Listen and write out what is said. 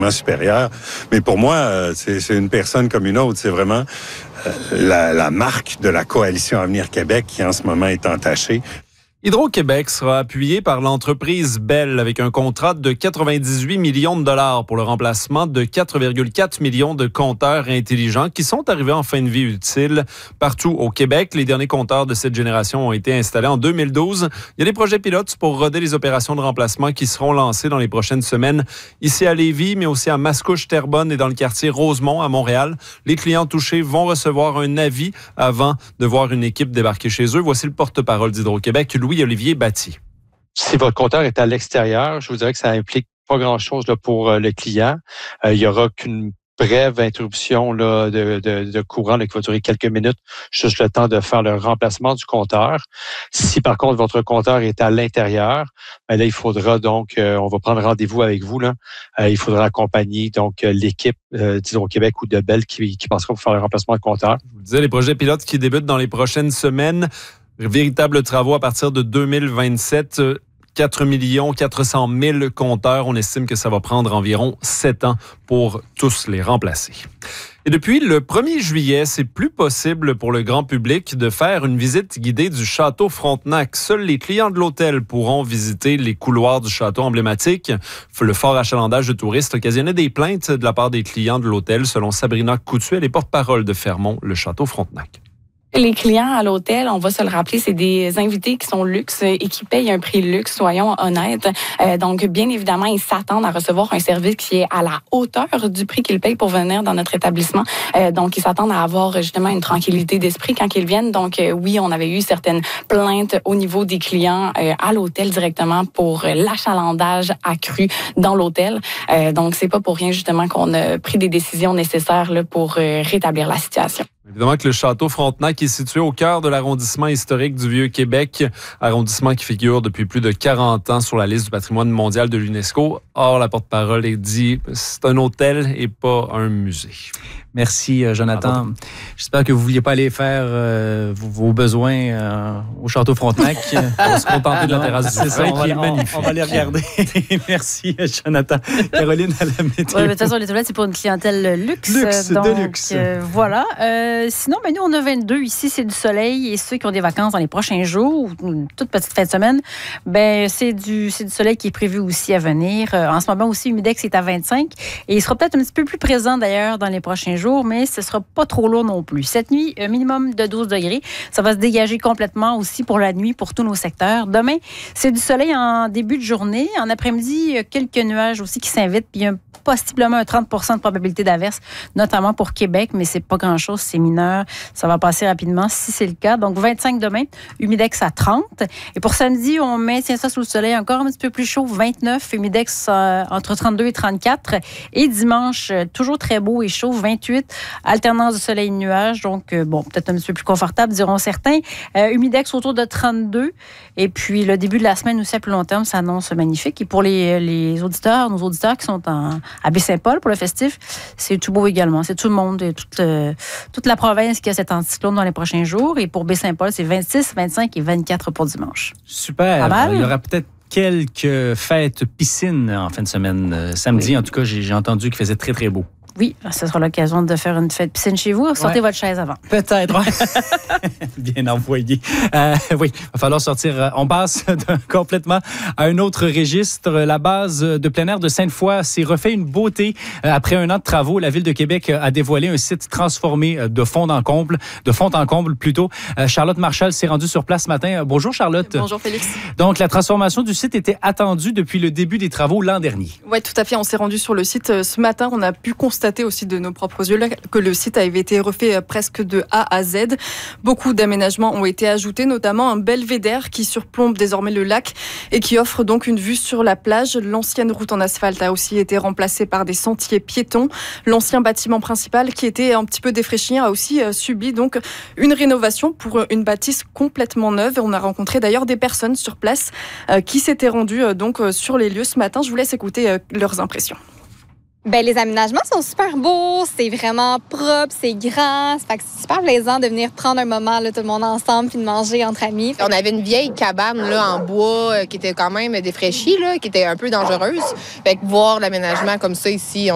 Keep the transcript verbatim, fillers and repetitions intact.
supérieur. Mais pour moi, euh, c'est, c'est une personne comme une autre. C'est vraiment euh, la, la marque de la coalition Avenir Québec qui en ce moment est entachée. Hydro-Québec sera appuyé par l'entreprise Bell avec un contrat de quatre-vingt-dix-huit millions de dollars pour le remplacement de quatre virgule quatre millions de compteurs intelligents qui sont arrivés en fin de vie utile partout au Québec. Les derniers compteurs de cette génération ont été installés en deux mille douze. Il y a des projets pilotes pour roder les opérations de remplacement qui seront lancées dans les prochaines semaines ici à Lévis, mais aussi à Mascouche, Terrebonne et dans le quartier Rosemont à Montréal. Les clients touchés vont recevoir un avis avant de voir une équipe débarquer chez eux. Voici le porte-parole d'Hydro-Québec, Louis-Olivier Batty. Si votre compteur est à l'extérieur, je vous dirais que ça implique pas grand-chose là, pour euh, le client. Euh, il y aura qu'une brève interruption là, de, de, de courant là, qui va durer quelques minutes, juste le temps de faire le remplacement du compteur. Si par contre votre compteur est à l'intérieur, ben là il faudra donc, euh, on va prendre rendez-vous avec vous là. Euh, il faudra accompagner donc euh, l'équipe euh, d'Hydro-Québec ou de Bell qui, qui passera pour faire le remplacement de compteur. Je vous disais, les projets pilotes qui débutent dans les prochaines semaines. Véritables travaux à partir de deux mille vingt-sept, quatre millions quatre cent mille compteurs. On estime que ça va prendre environ sept ans pour tous les remplacer. Et depuis le premier juillet, c'est plus possible pour le grand public de faire une visite guidée du château Frontenac. Seuls les clients de l'hôtel pourront visiter les couloirs du château emblématique. Le fort achalandage de touristes occasionnait des plaintes de la part des clients de l'hôtel, selon Sabrina Coutu, elle est porte-parole de Fermont, le château Frontenac. Les clients à l'hôtel, on va se le rappeler, c'est des invités qui sont luxe et qui payent un prix luxe, soyons honnêtes. Euh, donc, bien évidemment, ils s'attendent à recevoir un service qui est à la hauteur du prix qu'ils payent pour venir dans notre établissement. Euh, donc, ils s'attendent à avoir justement une tranquillité d'esprit quand ils viennent. Donc, euh, oui, on avait eu certaines plaintes au niveau des clients euh, à l'hôtel directement pour l'achalandage accru dans l'hôtel. Euh, donc, c'est pas pour rien justement qu'on a pris des décisions nécessaires là, pour euh, rétablir la situation. Évidemment que le château Frontenac est situé au cœur de l'arrondissement historique du Vieux-Québec, arrondissement qui figure depuis plus de quarante ans sur la liste du patrimoine mondial de l'UNESCO. Or, la porte-parole est dit, c'est un hôtel et pas un musée. Merci, Jonathan. Pardon. J'espère que vous ne vouliez pas aller faire euh, vos, vos besoins euh, au château Frontenac. On va se contenter de la terrasse du C'est ça, qui est magnifique. On va les regarder. Merci, Jonathan. Caroline, à la météo. Oui, de toute façon, les toilettes, c'est pour une clientèle luxe. Luxe, donc, de luxe. Euh, voilà. Euh, sinon, ben, nous, on a vingt-deux. Ici, c'est du soleil. Et ceux qui ont des vacances dans les prochains jours, ou une toute petite fin de semaine, ben, c'est du, c'est du soleil qui est prévu aussi à venir. Euh, en ce moment aussi, Humidex est à vingt-cinq. Et il sera peut-être un petit peu plus présent, d'ailleurs, dans les prochains jours. Jour, mais ce ne sera pas trop lourd non plus. Cette nuit, un minimum de douze degrés. Ça va se dégager complètement aussi pour la nuit, pour tous nos secteurs. Demain, c'est du soleil en début de journée. En après-midi, il y a quelques nuages aussi qui s'invitent, puis il y a possiblement un trente pour cent de probabilité d'averse, notamment pour Québec, mais c'est pas grand-chose, c'est mineur. Ça va passer rapidement si c'est le cas. Donc, vingt-cinq demain, Humidex à trente. Et pour samedi, on maintient ça sous le soleil encore un petit peu plus chaud, vingt-neuf, Humidex euh, entre trente-deux et trente-quatre. Et dimanche, euh, toujours très beau et chaud, vingt-huit, alternance de soleil et de nuages. Donc, euh, bon, peut-être un petit peu plus confortable, diront certains. Euh, Humidex autour de trente-deux. Et puis, le début de la semaine aussi à plus long terme s'annonce magnifique. Et pour les, les auditeurs, nos auditeurs qui sont en à Baie-Saint-Paul pour le festif, c'est tout beau également. C'est tout le monde, et toute, euh, toute la province qui a cet anticyclone dans les prochains jours. Et pour Baie-Saint-Paul, c'est vingt-six, vingt-cinq et vingt-quatre pour dimanche. Super. Il y aura peut-être quelques fêtes piscines en fin de semaine. Euh, samedi, oui. En tout cas, j'ai, j'ai entendu qu'il faisait très, très beau. Oui, ce sera l'occasion de faire une fête piscine chez vous. Sortez ouais. votre chaise avant. Peut-être. Bien envoyé. Euh, oui, il va falloir sortir. On passe de, complètement à un autre registre. La base de plein air de Sainte-Foy s'est refait une beauté. Après un an de travaux, la Ville de Québec a dévoilé un site transformé de fond en comble, de fond en comble plutôt. Charlotte Marchal s'est rendue sur place ce matin. Bonjour Charlotte. Bonjour Félix. Donc, la transformation du site était attendue depuis le début des travaux l'an dernier. Oui, tout à fait. On s'est rendu sur le site ce matin. On a pu constater aussi de nos propres yeux que le site avait été refait presque de A à Z. Beaucoup d'aménagements ont été ajoutés, notamment un belvédère qui surplombe désormais le lac et qui offre donc une vue sur la plage. L'ancienne route en asphalte a aussi été remplacée par des sentiers piétons. L'ancien bâtiment principal qui était un petit peu défraîchi a aussi subi donc une rénovation pour une bâtisse complètement neuve. On a rencontré d'ailleurs des personnes sur place qui s'étaient rendues donc sur les lieux ce matin. Je vous laisse écouter leurs impressions. Ben, les aménagements sont super beaux, c'est vraiment propre, c'est grand, ça fait que c'est super plaisant de venir prendre un moment, là, tout le monde ensemble, puis de manger entre amis. On avait une vieille cabane là, en bois euh, qui était quand même défraîchie, là, qui était un peu dangereuse. Fait que voir l'aménagement comme ça ici,